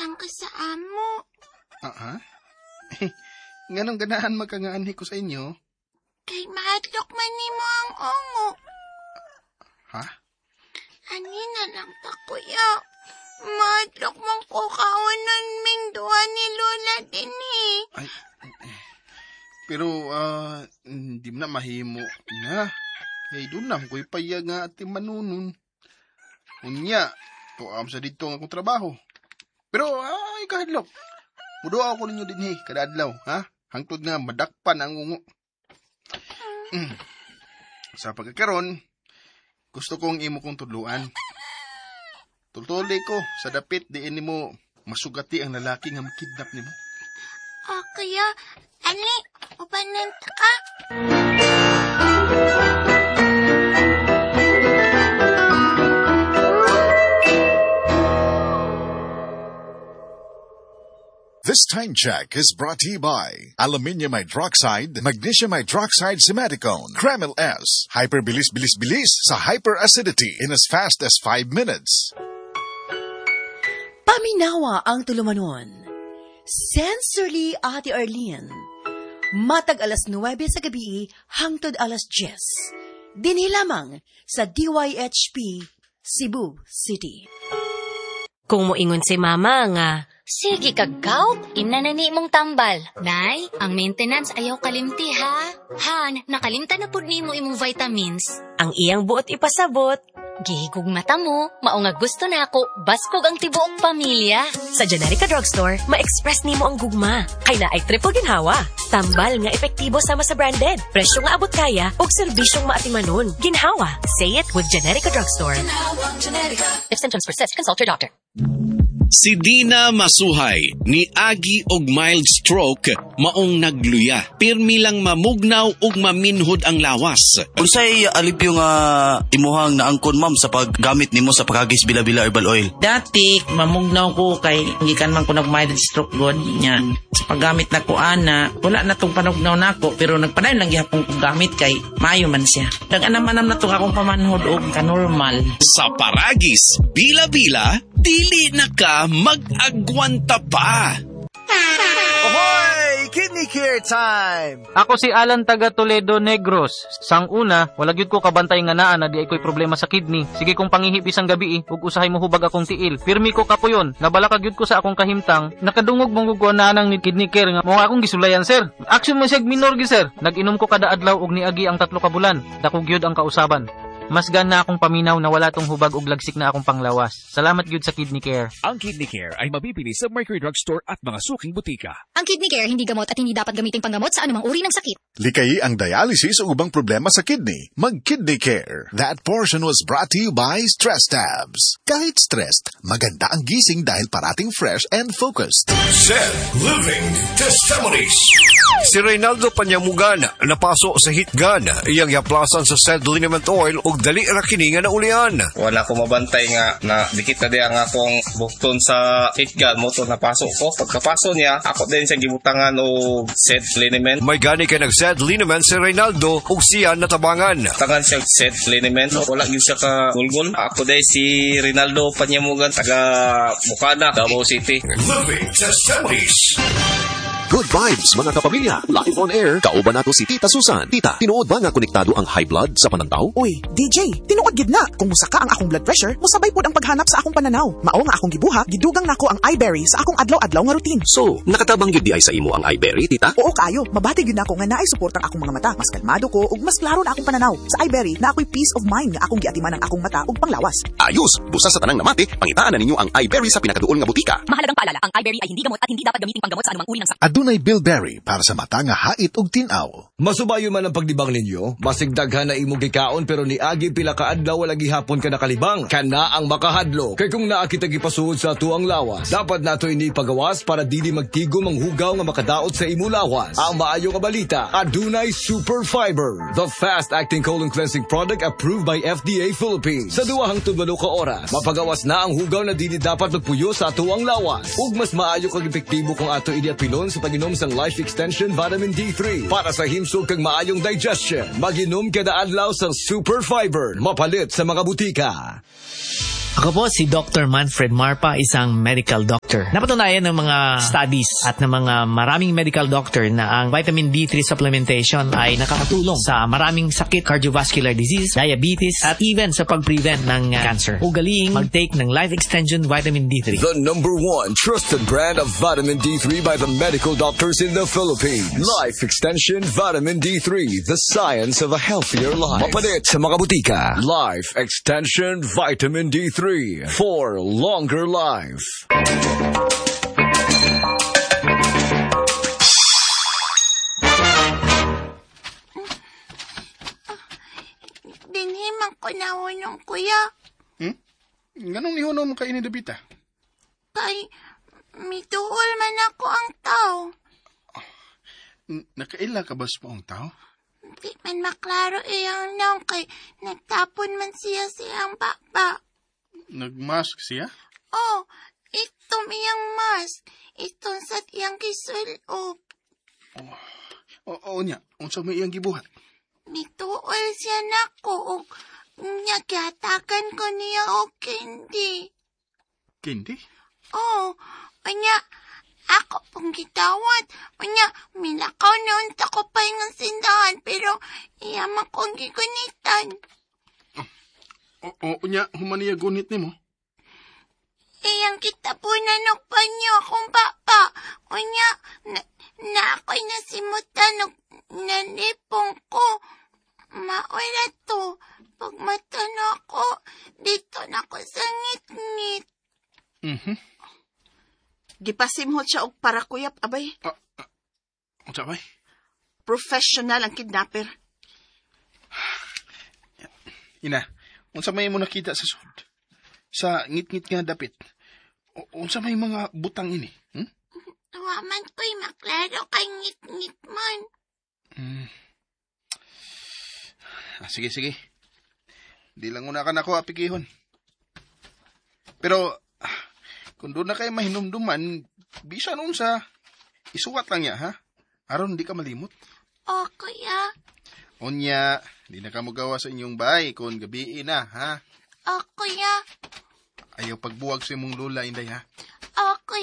lang ka sa amo. Nganong ganahan magkangaanhi ko sa inyo? Kay mahadlok man nimo ang ongo. Ha? Ani na lang ta, kuya. Mahadlok man ko kawanan ming duha ni Lola din Ay, pero, hindi mo na mahimo na. Kay doon na, ko'y payag nga at manunun. Unya, tuam sa dito ang akong trabaho. Pero, kahadlok. Mudoa ako ninyo din kada adlaw, ha? Hangtod nga, madakpan ang ungo. Sa pagkakaroon, gusto kong imo kong tudluan. Tultuli ko sa dapit diin nimo masugati ang lalaki nga makidnap nimo. Kaya, ani, upanan ka? This time check is brought to you by Aluminium Hydroxide, Magnesium Hydroxide Simaticone, Kreml S, Hyperbilis-bilis-bilis sa hyperacidity in as fast as 5 minutes. Paminawa ang tulumanon. Sensorly, Ate Arlene. Matag alas 9 sa gabi, hangtod alas 10. Dinhi lamang sa DYHP, Cebu City. Kung moingon si Mama nga, sige kagaw, inanani mong tambal. Nay, ang maintenance ayaw kalimti ha. Han, nakalimta na pud nimo imong vitamins. ang iyang buot ipasabot. Gihigog mata mo, mao nga gusto na ako, baskog ang tibuok pamilya. Sa Generica Drugstore, ma-express nimo ang gugma. Kay na ay triple ginhawa. Tambal nga epektibo sama sa branded. Presyo nga abot kaya, og serbisyong maatimanon. Ginhawa. Say it with Generica Drugstore. If symptoms persist, consult your doctor. Si Dina Masuhay, ni agi og mild stroke, maong nagluya. Pirmi lang mamugnaw ug maminhod ang lawas. Unsay alipyo nga imuhang naangkon ma'am sa paggamit nimo sa pagagis bila-bila herbal oil? Dati, mamugnaw ko kay gikan man ko nag-mild stroke god niya. Sa paggamit na ko ana, wala na tong panugnaw nako pero nagpadayon lang gihapon kong gamit kay mayo man siya. Dag-anam-anam na tong akong pamanhod og kanormal. Sa paragis, bila-bila, dili na ka mag-agwanta pa. Ahoy! Kidney Care time! Ako si Alan taga Toledo Negros. Sang una, wala gyud ko kabantay nga naa na di ay ko'y problema sa kidney. Sige kong pangihip isang gabi ug usahay mo hubag akong tiil. Pirmi ko kapuyon. Nabalaka gyud ko sa akong kahimtang. Nakadungog mong guguanaan ng Kidney Care nga mo akong gisulayan sir. Action mo siya minor gi sir. Nag-inom ko kada adlaw og niagi ang 3 ka bulan. Dako gyud ang kausaban. Mas gana akong paminaw na wala tong hubag ug lagsik na akong panglawas. Salamat gyud sa Kidney Care. Ang Kidney Care ay mabibili sa Mercury Drugstore at mga suking butika. Ang Kidney Care hindi gamot at hindi dapat gamiting panggamot sa anumang uri ng sakit. Likayi ang dialysis o ubang problema sa kidney. Mag-Kidney Care. That portion was brought to you by Stress Tabs. Kahit stressed, maganda ang gising dahil parating fresh and focused. Zed Living Testimonies. Si Reynaldo Panyamugan napaso sa Hitgan. Iyang yaplasan sa Zed Liniment Oil ug dali ra kini nga naulian. Wala ko mabantay nga na dikit na di ang akong bukton sa Hitgan mo to napasok ko. Pagkapaso niya, ako din siya gibutangan og Zed Liniment. May gani kay nag-Zed Liniment si Reynaldo ug siya natabangan. Tangan siya Zed Liniment. Wala gyud siya ka gulgol. Ako din si Reynaldo Panyamugan taga Bukana, Davao City. Living Testimonies. Good vibes, mga kapamilya. Live on air, kauban nato si Tita Susan. Tita, tinuod ba nga konektado ang high blood sa panantaw? Uy, DJ, tinuod gid na. Kung musaka ang akong blood pressure, musabay pod ang paghanap sa akong pananaw. Mao nga akong gibuhat, gidugang nako ang iBerry sa akong adlaw-adlaw nga routine. So, nakatabang gyud di ay sa imo ang iBerry, Tita? Oo kayo, mabati gyud nako nga naay suportang akong mga mata. Mas kalmado ko ug mas klaro na akong pananaw. Sa iBerry, na ako'y peace of mind nga akong giatiman ang akong mata ug panglawas. Ayos, busa sa tanang namati, pangitaan na ninyo ang iBerry sa pinakaduol nga butika. Mahalagang paalala, ang iBerry ay hindi gamot at hindi dapat gamiting panggamot sa anumang uri ng sakit. Adunay Bilberry para sa mata nga hait og tinaw. Masubayo man ang pagdibang ninyo, masigdaghan na imong gikaon pero ni agi pila ka adlaw wala gihapon ka nakalibang. Kana ang makahadlo. Kay kung naa kita gipasuod sa tuang lawas, dapat nato ini pagawas para dili magtigom ang hugaw nga makadaot sa imo lawas. Ang maayo nga balita, adunay Super Fiber, the fast-acting colon cleansing product approved by FDA Philippines. Sa 2 hangtod 8 ka oras, mapagawas na ang hugaw na dili dapat magpuyo sa tuang lawas. Ug mas maayo kag epektibo kung ato ini apilon sa pag-inom sang Life Extension Vitamin D3 para sa himsog kag maayong digestion. Mag-inom kada adlaw sa Super Fiber, mapalit sa mga butika. Ako po si Dr. Manfred Marpa, isang medical doctor. doctor. Napatunayan ng mga studies at ng mga maraming medical doctor na ang vitamin D3 supplementation ay nakakatulong sa maraming sakit, cardiovascular disease, diabetes, at even sa pag-prevent ng cancer. Ugaling mag-take ng Life Extension Vitamin D3. The #1 trusted brand of vitamin D3 by the medical doctors in the Philippines. Life Extension Vitamin D3, the science of a healthier life. Mapalit sa mga butika. Life Extension Vitamin D3 for longer life. Dinhimang ko na hunong kuya. Ganong nihuno mo kainin Dabita? Kay, mituol man ako ang tao. Nakaila ka ba sa ang tao? Di man maklaro iyang naong kay nagtapon man siya siyang baba. Nagmask siya? Oh, itom iyang mask. Itong sa iyang kisulob. Oo niya, unsa may iyang gibuhat? Mituol siya nako og niya gihatagan ko niya og candy. Candy? Oh, anya, ako pong gitawad. Anya, minakaw na unta ko pa yung sindahan, pero iyaman kong gigunitan. Oo niya, humaniya gunit ni mo? Iyang kitapunan og panyo akong papa. Anya, na ako'y nasimutan og nanipong ko. Maula to, pag matano ako, dito na ako sa ngit-ngit. Gipasimhot siya og para kuyap, abay. Unsa bay? Professional ang kidnapper. Ina, unsa may mo nakita sa sud? Sa ngit-ngit nga dapit. Unsa may mga butang ini? Tuwaman ko'y maklaro kay ngit-ngit man. Sige. Di lang una ka na ako apikihon. Pero, kung doon na kayo mahinumduman, bisan unsa, isuwat lang niya, ha? Aron, di ka malimot. O, kuya. Unya, di na ka magawa sa inyong bahay kung gabi na, ha? O, kuya. Ayaw pagbuwag sa imong lula, Inday, ha? O, kuya.